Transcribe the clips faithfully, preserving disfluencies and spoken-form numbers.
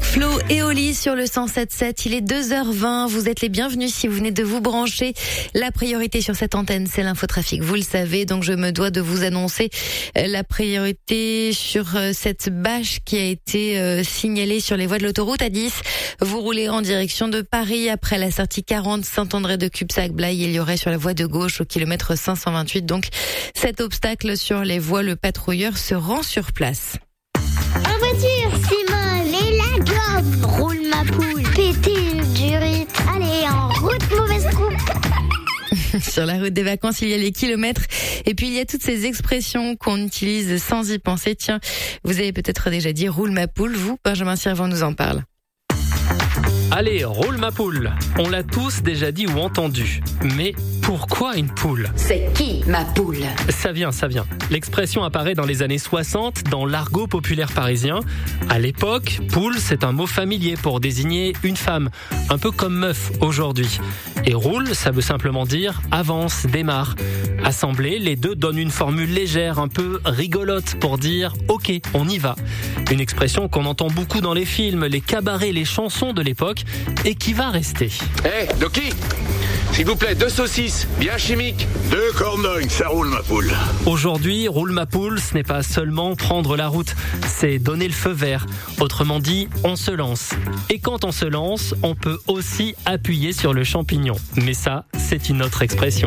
avec Flo et Oli sur le cent sept sept. Il est deux heures vingt. Vous êtes les bienvenus si vous venez de vous brancher. La priorité sur cette antenne, c'est l'infotrafic. Vous le savez, donc je me dois de vous annoncer la priorité sur cette bâche qui a été signalée sur les voies de l'autoroute A dix. Vous roulez en direction de Paris après la sortie quarante Saint-André-de-Cubsac-Blaye. Il y aurait sur la voie de gauche au kilomètre cinq cent vingt-huit. Donc cet obstacle sur les voies, le patrouilleur se rend sur place. En voiture, Simone et la gomme. Roule ma poule, péter une durite. Allez, en route, mauvaise coupe. Sur la route des vacances, il y a les kilomètres et puis il y a toutes ces expressions qu'on utilise sans y penser. Tiens, vous avez peut-être déjà dit roule ma poule, vous, Benjamin Sirvent nous en parle. Allez, roule ma poule. On l'a tous déjà dit ou entendu. Mais pourquoi une poule ? C'est qui ma poule ? Ça vient, ça vient. L'expression apparaît dans les années soixante dans l'argot populaire parisien. À l'époque, poule, c'est un mot familier pour désigner une femme, un peu comme meuf aujourd'hui. Et roule, ça veut simplement dire avance, démarre. Assemblés, les deux donnent une formule légère, un peu rigolote pour dire ok, on y va. Une expression qu'on entend beaucoup dans les films, les cabarets, les chansons de l'époque et qui va rester. Hé, hey, Doki, s'il vous plaît, deux saucisses, bien chimiques. Deux cornognes, ça roule ma poule. Aujourd'hui, roule ma poule, ce n'est pas seulement prendre la route, c'est donner le feu vert. Autrement dit, on se lance. Et quand on se lance, on peut aussi appuyer sur le champignon. Mais ça, c'est une autre expression.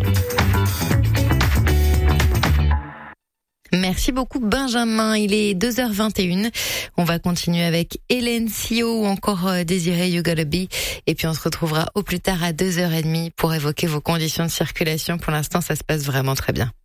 Merci beaucoup Benjamin, il est deux heures vingt et une. On va continuer avec Hélène Sio ou encore Désiré You Gotta Be. Et puis on se retrouvera au plus tard à deux heures trente pour évoquer vos conditions de circulation. Pour l'instant, ça se passe vraiment très bien.